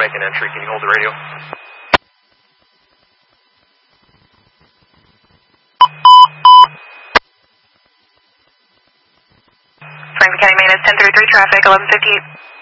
make an entry. Can you hold the radio? Franklin County Maintenance 1033 traffic, 1158.